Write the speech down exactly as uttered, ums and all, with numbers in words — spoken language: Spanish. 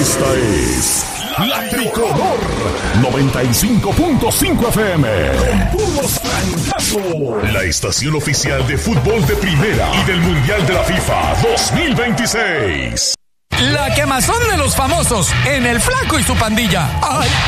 Esta es La Tricolor noventa y cinco punto cinco F M. Con puros francazos. La estación oficial de fútbol de primera y del Mundial de la FIFA dos mil veintiséis. La quemazón de los famosos en El Flaco y su pandilla. ¡Ay!